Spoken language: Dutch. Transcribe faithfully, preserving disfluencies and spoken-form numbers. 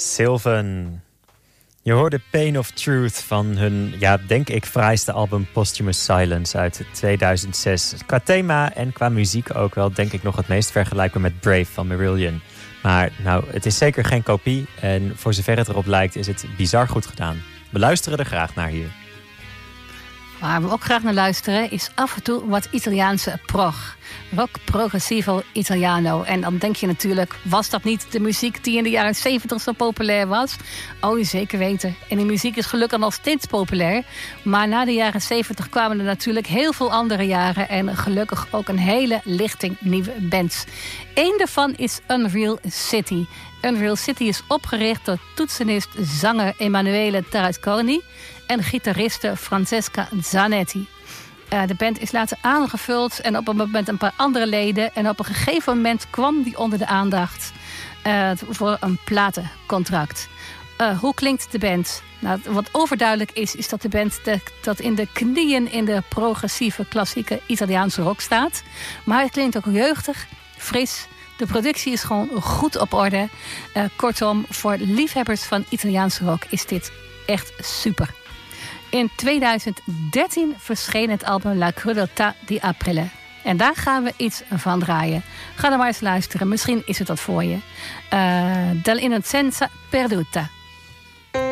Sylvan. Je hoorde Pain of Truth van hun, ja, denk ik, fraaiste album Posthumous Silence uit tweeduizend zes. Qua thema en qua muziek ook wel, denk ik, nog het meest vergelijkbaar met Brave van Marillion. Maar nou, het is zeker geen kopie en voor zover het erop lijkt is het bizar goed gedaan. We luisteren er graag naar hier. Waar we ook graag naar luisteren is af en toe wat Italiaanse prog. Rock progressivo Italiano. En dan denk je natuurlijk, was dat niet de muziek die in de jaren zeventig zo populair was? Oh, zeker weten. En die muziek is gelukkig nog steeds populair. Maar na de jaren zeventig kwamen er natuurlijk heel veel andere jaren. En gelukkig ook een hele lichting nieuwe bands. Eén daarvan is Unreal City. Unreal City is opgericht door toetsenist, zanger Emanuele Tarasconi en gitariste Francesca Zanetti. Uh, de band is later aangevuld en op een moment een paar andere leden. En op een gegeven moment kwam die onder de aandacht uh, voor een platencontract. Uh, hoe klinkt de band? Nou, wat overduidelijk is, is dat de band de, dat in de knieën in de progressieve klassieke Italiaanse rock staat. Maar het klinkt ook jeugdig, fris. De productie is gewoon goed op orde. Uh, kortom, voor liefhebbers van Italiaanse rock is dit echt super. In tweeduizend dertien verscheen het album La Crudeltà di Aprile. En daar gaan we iets van draaien. Ga er maar eens luisteren, misschien is het wat voor je. Uh, Dell'innocenza perduta.